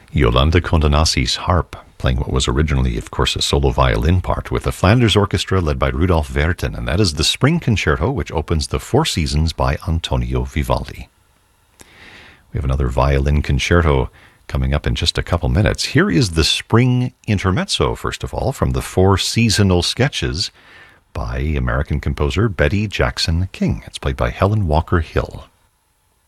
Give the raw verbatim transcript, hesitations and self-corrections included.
Yolanda Condonasi's harp, playing what was originally, of course, a solo violin part with the Flanders Orchestra led by Rudolf Werten, and that is the Spring Concerto, which opens the Four Seasons by Antonio Vivaldi. We have another violin concerto coming up in just a couple minutes. Here is the Spring Intermezzo, first of all, from the Four Seasonal Sketches by American composer Betty Jackson King. It's played by Helen Walker Hill.